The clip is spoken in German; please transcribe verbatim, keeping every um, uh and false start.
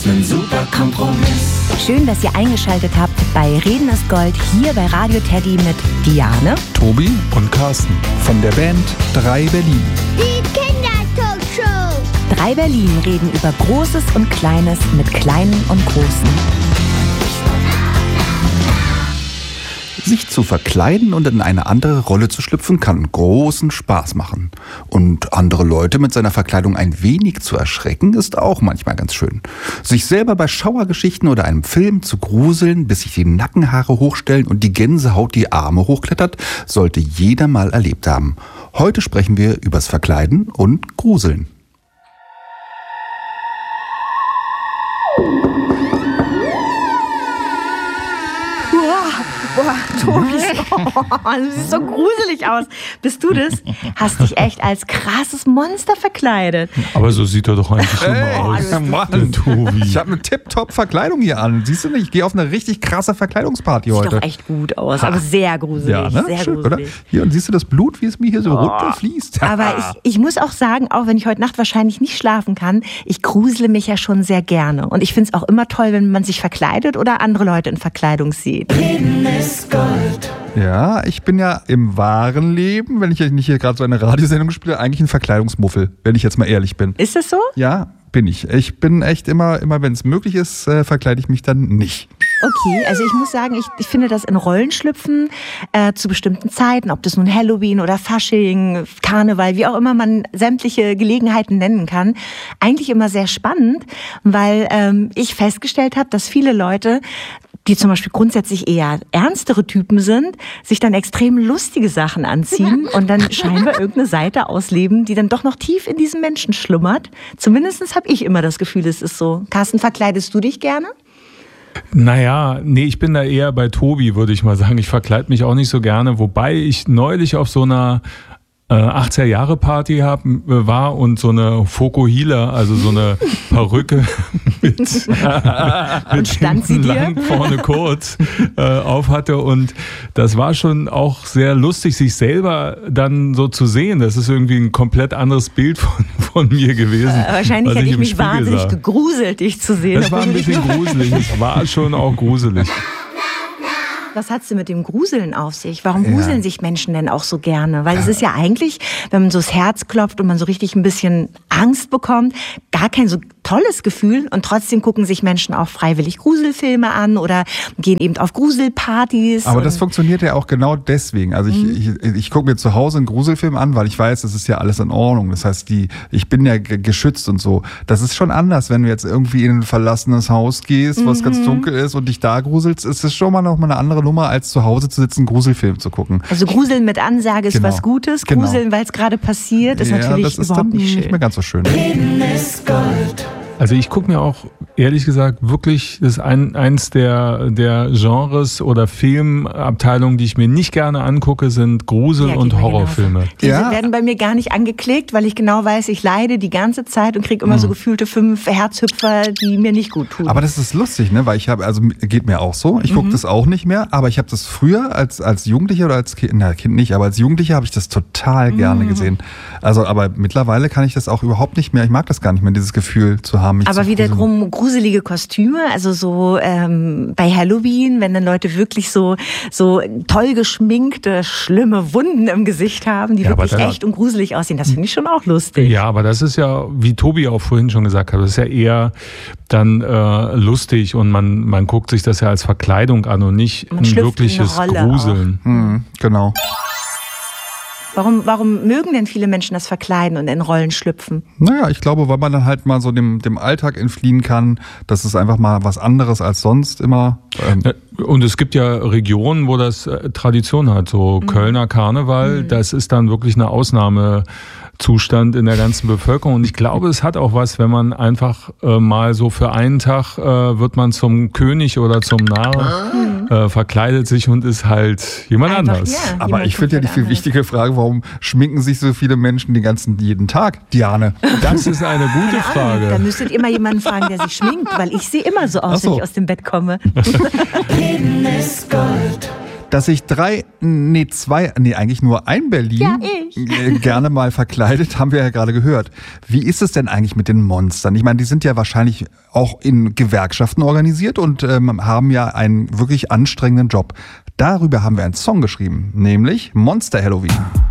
Ein super Kompromiss. Schön, dass ihr eingeschaltet habt bei Reden ist Gold hier bei Radio Teddy mit Diane, Tobi und Carsten von der Band drei Berlin. Die Kindertalkshow. drei Berlin reden über Großes und Kleines mit Kleinen und Großen. Sich zu verkleiden und in eine andere Rolle zu schlüpfen, kann großen Spaß machen. Und andere Leute mit seiner Verkleidung ein wenig zu erschrecken, ist auch manchmal ganz schön. Sich selber bei Schauergeschichten oder einem Film zu gruseln, bis sich die Nackenhaare hochstellen und die Gänsehaut die Arme hochklettert, sollte jeder mal erlebt haben. Heute sprechen wir übers Verkleiden und Gruseln. Boah, Tobi, oh, du siehst so gruselig aus. Bist du das? Hast dich echt als krasses Monster verkleidet. Aber so sieht er doch eigentlich immer Hey, aus. Mann, Tobi. Ich habe eine Tip-Top-Verkleidung hier an. Siehst du nicht? Ich gehe auf eine richtig krasse Verkleidungsparty Sieht heute. doch echt gut aus, aber sehr gruselig. Ja, ne? Sehr Schön, gruselig. oder? Hier, und siehst du das Blut, wie es mir hier so Oh. runterfließt? Aber ich, ich muss auch sagen, auch wenn ich heute Nacht wahrscheinlich nicht schlafen kann, ich grusele mich ja schon sehr gerne. Und ich finde es auch immer toll, wenn man sich verkleidet oder andere Leute in Verkleidung sieht. Reden ist Gold. Ja, ich bin ja im wahren Leben, wenn ich nicht hier gerade so eine Radiosendung spiele, eigentlich ein Verkleidungsmuffel, wenn ich jetzt mal ehrlich bin. Ist das so? Ja, bin ich. Ich bin echt immer, immer wenn es möglich ist, äh, verkleide ich mich dann nicht. Okay, also ich muss sagen, ich, ich finde das in Rollenschlüpfen äh, zu bestimmten Zeiten, ob das nun Halloween oder Fasching, Karneval, wie auch immer man sämtliche Gelegenheiten nennen kann, eigentlich immer sehr spannend, weil ähm, ich festgestellt habe, dass viele Leute, die zum Beispiel grundsätzlich eher ernstere Typen sind, sich dann extrem lustige Sachen anziehen und dann scheinbar irgendeine Seite ausleben, die dann doch noch tief in diesem Menschen schlummert. Zumindest habe ich immer das Gefühl, es ist so. Carsten, verkleidest du dich gerne? Naja, nee, ich bin da eher bei Tobi, würde ich mal sagen. Ich verkleide mich auch nicht so gerne, wobei ich neulich auf so einer äh, achtziger-Jahre-Party hab, äh, war und so eine Fokuhila, also so eine Perücke mit, mit stand sie hinten dir? lang, vorne kurz äh, auf hatte. Und das war schon auch sehr lustig, sich selber dann so zu sehen. Das ist irgendwie ein komplett anderes Bild von, von mir gewesen. Äh, wahrscheinlich was hätte ich im mich Spiegel wahnsinnig sah. gegruselt, dich zu sehen. Das war ein obwohl du dich bisschen nur- gruselig. Es war schon auch gruselig. Was hat's denn mit dem Gruseln auf sich? Warum Ja. gruseln sich Menschen denn auch so gerne? Weil es ist ja eigentlich, wenn man so das Herz klopft und man so richtig ein bisschen Angst bekommt, gar kein so tolles Gefühl. Und trotzdem gucken sich Menschen auch freiwillig Gruselfilme an oder gehen eben auf Gruselpartys. Aber und das funktioniert ja auch genau deswegen. Also ich, ich, ich gucke mir zu Hause einen Gruselfilm an, weil ich weiß, das ist ja alles in Ordnung. Das heißt, die, ich bin ja g- geschützt und so. Das ist schon anders, wenn du jetzt irgendwie in ein verlassenes Haus gehst, was ganz dunkel ist und dich da gruselst, ist es schon mal noch mal eine andere Nummer, als zu Hause zu sitzen, einen Gruselfilm zu gucken. Also Gruseln mit Ansage ist Genau. was Gutes. Genau. Gruseln, weil es gerade passiert, ist ja, natürlich das ist überhaupt dann nicht schön. nicht mehr ganz so schön. Reden ist Gold. Also ich gucke mir auch, ehrlich gesagt, wirklich, das ist ein, eins der, der Genres oder Filmabteilungen, die ich mir nicht gerne angucke, sind Grusel- Ja, und geht mir Horrorfilme. genauso. Diese Ja. werden bei mir gar nicht angeklickt, weil ich genau weiß, ich leide die ganze Zeit und kriege immer so gefühlte fünf Herzhüpfer, die mir nicht gut tun. Aber das ist lustig, ne? Weil ich habe, also geht mir auch so. Ich gucke das auch nicht mehr, aber ich habe das früher als als Jugendlicher oder als Kind, na Kind nicht, aber als Jugendlicher habe ich das total gerne gesehen. Also, aber mittlerweile kann ich das auch überhaupt nicht mehr. Ich mag das gar nicht mehr, dieses Gefühl zu haben. Mich Aber zu wiederum gruselige Kostüme, also so ähm, bei Halloween, wenn dann Leute wirklich so so toll geschminkte, schlimme Wunden im Gesicht haben, die Ja, aber wirklich dann- echt und gruselig aussehen, das finde ich schon auch lustig. Ja, aber das ist ja, wie Tobi auch vorhin schon gesagt hat, das ist ja eher dann äh, lustig und man, man guckt sich das ja als Verkleidung an und nicht Man ein schlüpft in wirkliches eine Rolle Gruseln. Mhm, genau. Warum, warum mögen denn viele Menschen das Verkleiden und in Rollen schlüpfen? Naja, ich glaube, weil man dann halt mal so dem, dem Alltag entfliehen kann. Das ist einfach mal was anderes als sonst immer. Ähm, Ja, und es gibt ja Regionen, wo das äh, Tradition hat, so Kölner Karneval, das ist dann wirklich eine Ausnahmezustand in der ganzen Bevölkerung. Und ich glaube, es hat auch was, wenn man einfach äh, mal so für einen Tag äh, wird man zum König oder zum Narr, äh, verkleidet sich und ist halt jemand Einfach, anders. ja. aber jemand ich finde ja die komplett viel anders. wichtige Frage, warum schminken sich so viele Menschen den ganzen, jeden Tag, Diane? Das ist eine gute Keine Ahnung, Da Frage. müsstet ihr mal jemanden fragen, der sich schminkt, weil ich sehe immer so aus, Ach so. wenn ich aus dem Bett komme. Reden ist Gold. Dass sich drei, nee, zwei, nee, eigentlich nur ein Berlin Ja, ich. äh, gerne mal verkleidet, haben wir ja gerade gehört. Wie ist es denn eigentlich mit den Monstern? Ich meine, die sind ja wahrscheinlich auch in Gewerkschaften organisiert und ähm, haben ja einen wirklich anstrengenden Job. Darüber haben wir einen Song geschrieben, nämlich Monster Halloween.